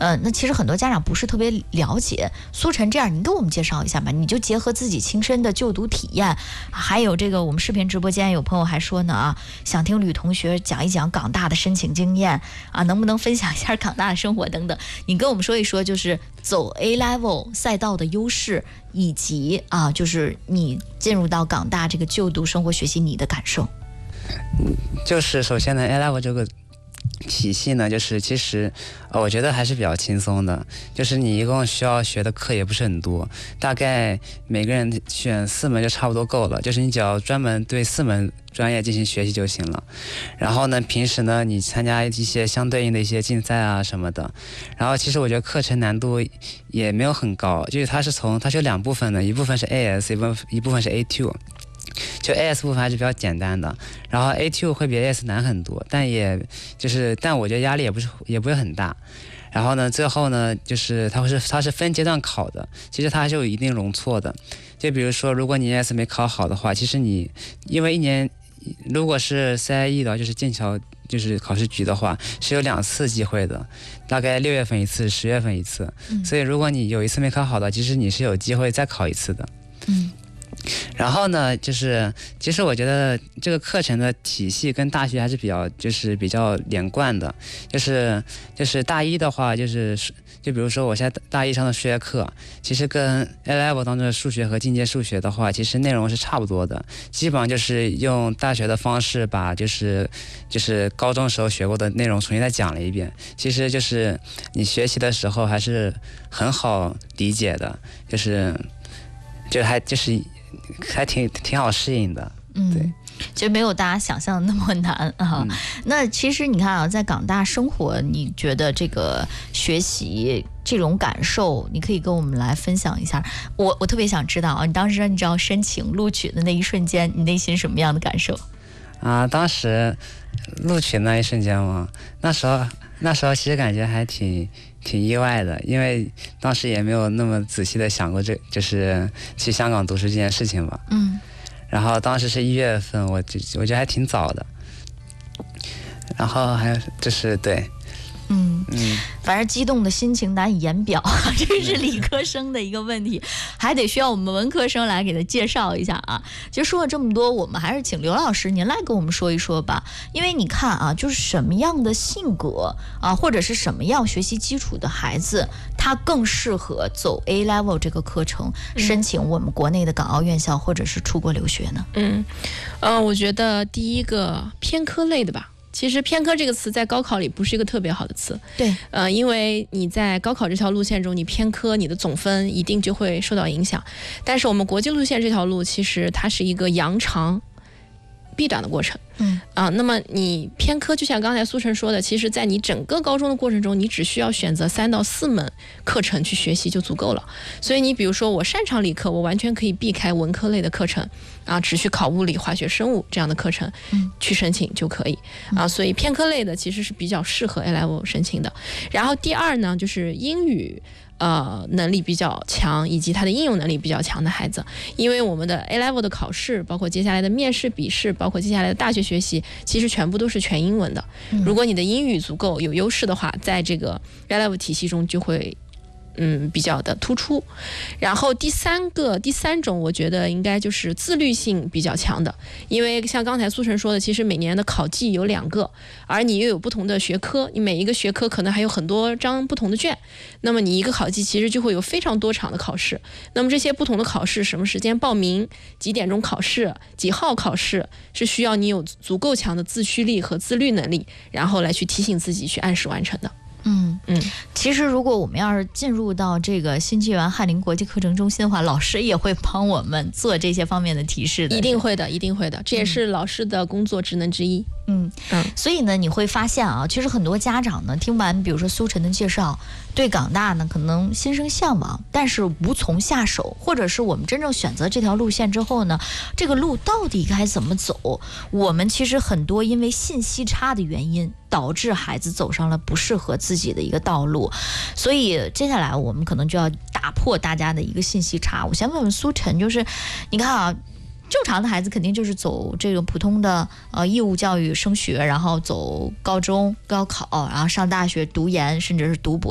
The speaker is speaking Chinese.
那其实很多家长不是特别了解。苏晨，这样您给我们介绍一下吧，你就结合自己亲身的就读体验，还有这个我们视频直播间有朋友还说呢啊，想听吕同学讲一讲港大的申请经验啊，能不能分享一下港大的生活等等？你跟我们说一说，就是走 A Level 赛道的优势，以及啊，就是你进入到港大这个就读生活学习你的感受。 就是首先呢 A Level 这个体系呢，就是其实我觉得还是比较轻松的，就是你一共需要学的课也不是很多，大概每个人选4门就差不多够了，就是你只要专门对4门专业进行学习就行了。然后呢，平时呢你参加一些相对应的一些竞赛啊什么的。然后其实我觉得课程难度也没有很高，就是它是有2部分的，一部分是 AS， 一部分是 A2。就 AS 部分还是比较简单的，然后 A2 会比 AS 难很多，但我觉得压力也不会很大。然后呢，最后呢，就是它是分阶段考的，其实它还是有一定容错的。就比如说，如果你 AS 没考好的话，其实你因为1年，如果是 CIE 的，就是剑桥就是考试局的话，是有2次机会的，大概6月份一次，10月份一次。所以如果你有一次没考好的，其实你是有机会再考一次的。然后呢，就是其实我觉得这个课程的体系跟大学还是比较连贯的，就是大一的话，就比如说我现在大一上的数学课，其实跟 A Level 当中的数学和进阶数学的话，其实内容是差不多的，基本上就是用大学的方式把就是高中时候学过的内容重新再讲了一遍。其实就是你学习的时候还是很好理解的，还挺好适应的。对， 其实没有大家想象的那么难啊。那其实你看啊，在港大生活，你觉得这个学习这种感受，你可以跟我们来分享一下。我特别想知道啊，你当时你知道申请录取的那一瞬间，你内心什么样的感受啊？当时录取那一瞬间嘛，那时候其实感觉还挺意外的，因为当时也没有那么仔细的想过就是去香港读书这件事情吧。然后当时是1月份，我觉得还挺早的。然后还有就是对。 反正激动的心情难以言表，这是理科生的一个问题，还得需要我们文科生来给他介绍一下啊。就说了这么多，我们还是请刘老师您来跟我们说一说吧。因为你看啊，就是什么样的性格啊，或者是什么样学习基础的孩子，他更适合走 A Level 这个课程，申请我们国内的港澳院校或者是出国留学呢？ 我觉得第一个偏科类的吧。其实偏科这个词在高考里不是一个特别好的词， 对， 因为你在高考这条路线中，你偏科，你的总分一定就会受到影响。但是我们国际路线这条路，其实它是一个扬长避短的过程。那么你偏科，就像刚才苏晨说的，其实在你整个高中的过程中，你只需要选择3到4门课程去学习就足够了。所以你比如说我擅长理科，我完全可以避开文科类的课程只去考物理、化学、生物这样的课程去申请就可以所以偏科类的其实是比较适合 A Level 申请的。然后第二呢，就是英语能力比较强以及他的应用能力比较强的孩子，因为我们的 A Level 的考试，包括接下来的面试、笔试，包括接下来的大学学习，其实全部都是全英文的。如果你的英语足够有优势的话，在这个 A Level 体系中就会比较的突出。然后第三种我觉得应该就是自律性比较强的，因为像刚才苏晨说的，其实每年的考季有2个，而你又有不同的学科，你每一个学科可能还有很多张不同的卷，那么你一个考季其实就会有非常多场的考试。那么这些不同的考试，什么时间报名，几点钟考试，几号考试，是需要你有足够强的自驱力和自律能力，然后来去提醒自己去按时完成的。 其实如果我们要是进入到这个新纪元翰林国际课程中心的话，老师也会帮我们做这些方面的提示的。 一定会的，这也是老师的工作职能之一。 所以呢，你会发现啊，其实很多家长呢，听完比如说苏晨的介绍，对港大呢可能心生向往，但是无从下手，或者是我们真正选择这条路线之后呢，这个路到底该怎么走？我们其实很多因为信息差的原因，导致孩子走上了不适合自己的一个道路。所以接下来我们可能就要打破大家的一个信息差。我先问问苏晨，就是你看啊，正常的孩子肯定就是走这个普通的义务教育升学，然后走高中高考，然后上大学读研，甚至是读博。